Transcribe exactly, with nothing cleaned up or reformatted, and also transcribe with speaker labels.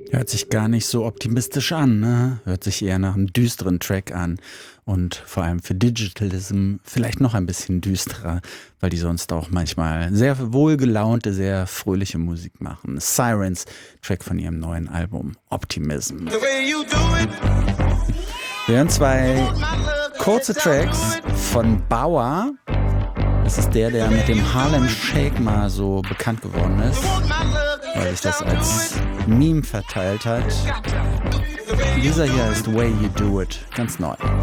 Speaker 1: Hört sich gar nicht so optimistisch an, ne? Hört sich eher nach einem düsteren Track an. Und vor allem für Digitalism vielleicht noch ein bisschen düsterer, weil die sonst auch manchmal sehr wohlgelaunte, sehr fröhliche Musik machen. Sirens, Track von ihrem neuen Album Optimism. Wir hören zwei kurze Tracks von Bauer. Das ist der, der mit dem Harlem Shake mal so bekannt geworden ist, weil sich das als Meme verteilt hat. Dieser hier ist Way You Do It, ganz neu.